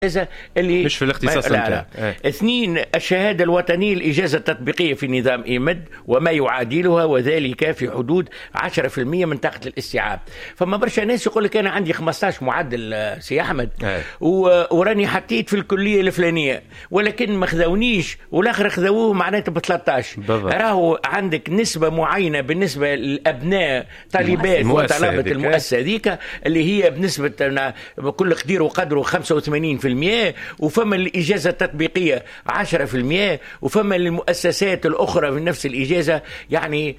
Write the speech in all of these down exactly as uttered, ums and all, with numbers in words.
اللي مش في الاختصاص لا لا. اثنين، الشهادة الوطنية الإجازة التطبيقية في نظام إيمد وما يعادلها، وذلك في حدود عشرة بالمئة من طاقة الاستيعاب. فما برشا ناس يقول لك أنا عندي خمسة عشر معدل سي أحمد وراني حطيت في الكلية الفلانية ولكن ما خذونيش والآخر خذوه معناته ب ثلاثة عشر. راهو عندك نسبة معينة بالنسبة للأبناء طالبات وطلبة المؤسسة ذيك اللي هي بنسبة كل قدير وقدره خمسة وثمانين بالمئة، وفما الإجازة التطبيقية عشرة بالمئة، وفما المؤسسات الأخرى في نفس الإجازة يعني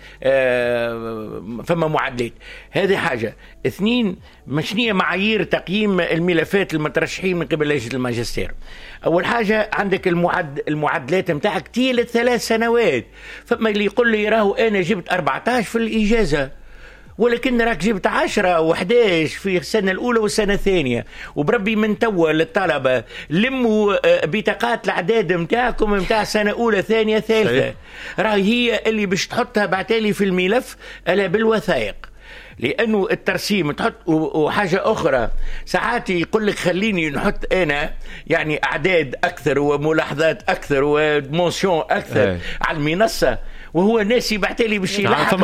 فما معدلات. هذه حاجة. اثنين، مشنية معايير تقييم الملفات المترشحين من قبل لجنة الماجستير. أول حاجة عندك المعد المعدلات متاعك تيل ثلاث سنوات. فما اللي يقول لي راهو أنا جبت أربعة عشر في الإجازة ولكن راك جبت عشرة وحداش في السنة الأولى والسنة الثانية، وبربي من توا للطلبة لموا بطاقات الأعداد متاعكم متاع سنة أولى ثانية ثالثة، راهي هي اللي باش تحطها بعتالي في الملف ألا بالوثائق. لأنه الترسيم تحط. وحاجة أخرى ساعات يقول لك خليني نحط أنا يعني أعداد أكثر وملاحظات أكثر ومونسيون أكثر أي. على المنصة، وهو الناس يبعتلي باش يلحق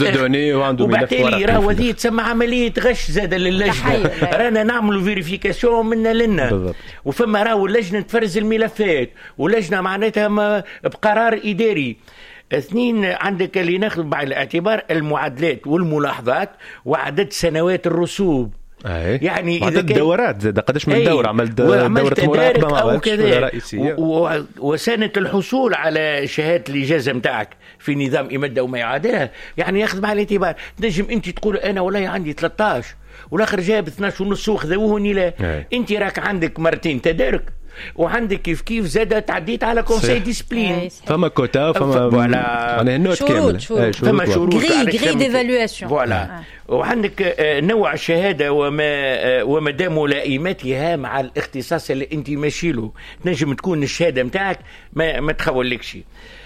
وبعتلي راهو هذه تسمى عملية غش زاد للجنة. رانا نعملوا فيريفيكاسيون منا لنا، وفما راهو اللجنة تفرز الملفات ولجنة معناتها بقرار إداري. اثنين، عندك اللي ناخذ بعين الاعتبار المعادلات والملاحظات وعدد سنوات الرسوب. أي. يعني إذا عدد دورات زاد قداش من دورة عملت دورة مراقبة أو كذا رئيسية، وسنة الحصول على شهادة الإجازة متاعك في نظام إمدة وما يعادلها، يعني ياخذ بعين الاعتبار. نجم أنت تقول أنا ولا عندي ثلاثة عشر والآخر جاب اثني عشر ونص وخذوهني لا. أنت راك عندك مرتين تدارك وعندك كيف كيف زاد تعديت على كونسي ديسبلين. فما كوتا فما فوالا شروط فما شروط غري غري ديفالواسيون فوالا. وعندك نوع الشهاده وما ومدى ملائمتها مع الاختصاص اللي انت ماشي له. تنجم تكون الشهاده نتاعك ما ما تخولكش.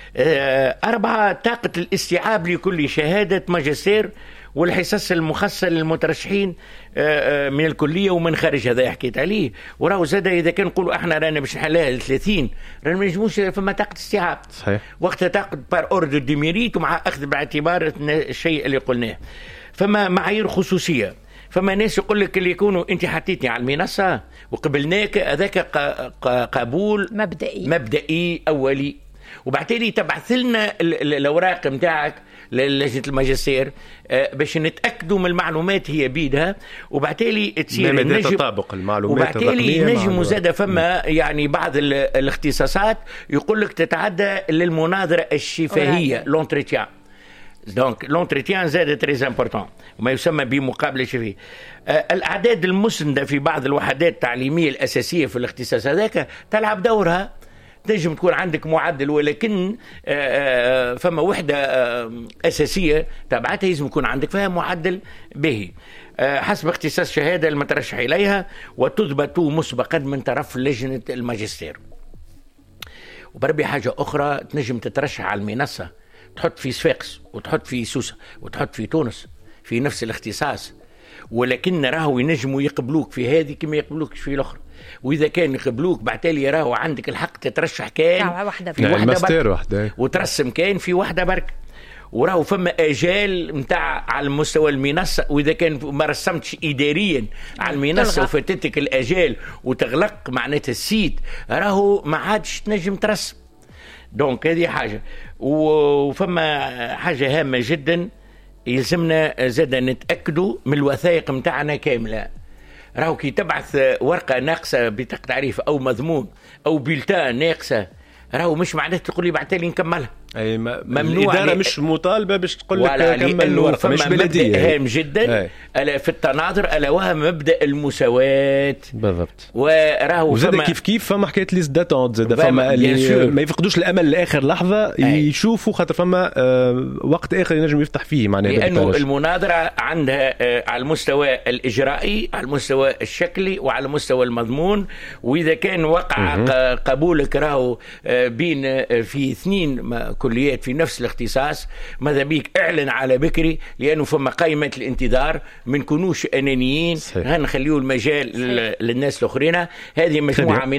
أربعة، طاقة الاستيعاب لكل شهادة ماجستير والحصص المخصصة للمترشحين من الكلية ومن خارج. هذا حكيت عليه. وراو زاد إذا كان نقولوا احنا رانا باش نحلها ثلاثين رانا ما نجموش فما طاقة استيعاب صحيح. وقتها طاقة بار اوردر دي ميريت ومع أخذ باعتبار الشيء اللي قلناه. فما معايير خصوصية. فما ناس يقول لك اللي يكونوا انت حطيتني على المنصة وقبلناك هذاك قبول مبدئي مبدئي أولي، وبعتالي تبعث لنا الأوراق متاعك للجنة الماجستير باش نتأكدوا من المعلومات هي بيدها، وبعتالي تصير نجم تطابق المعلومات وبعتالي نجم زاد فما يعني بعض الاختصاصات يقول لك تتعدى للمناظرة الشفهية لونتريتيان. دونك لونتريتيان زاد تريز امبورطون وما يسمى بمقابله شفهيه. الاعداد المسنده في بعض الوحدات التعليميه الاساسيه في الاختصاص هذاك تلعب دورها. تنجم تكون عندك معدل ولكن فما وحده اساسيه تبعتها لازم يكون عندك فيها معدل به حسب اختصاص شهاده المترشح اليها وتثبت مسبقا من طرف لجنه الماجستير. وبربي حاجه اخرى، تنجم تترشح على المنصه تحط في صفاقس وتحط في سوسه وتحط في تونس في نفس الاختصاص، ولكن راهو ينجموا يقبلوك في هذه كما يقبلوك في الاخرى. واذا كان يقبلوك بعتالي راهو عندك الحق تترشح كان واحدة في واحده برك وترسم كان في واحده برك. وراهو فما اجال نتاع على مستوى المنصه، واذا كان ما رسمتش اداريا على المنصه وفاتتك الاجال وتغلق معناتها السيت راهو ما عادش تنجم ترسم. دونك هذه حاجه. وفما حاجه هامه جدا يلزمنا زاد نتاكدوا من الوثائق نتاعنا كامله. راهو كي تبعث ورقه ناقصه بطاقه تعريف او مضمون او بلتان ناقصه راهو مش معناته تقول لي بعتالي نكملها. اي ممنوع. الاداره مش مطالبه باش تقول لك كمل الورقه، مش بلديه. هام جدا ألا في التناظر الا وهو مبدا المساواه بالضبط. وراهو وزاد كيف كيف فما حكايه ليست داتونت زاد فما اللي ما يفقدوش الامل لاخر لحظه يشوفوا خاطر فما آه وقت اخر ينجم يفتح فيه معناها. لانه المناظره عندها آه على المستوى الاجرائي على المستوى الشكلي وعلى المستوى المضمون. واذا كان وقع قبولك راهو آه بين آه في اثنين كليات في نفس الاختصاص ماذا بيك اعلن على بكري، لأنه فما قائمة الانتظار، من كونوش أنانيين، هنخليه المجال للناس الأخرين. هذه مجموعة من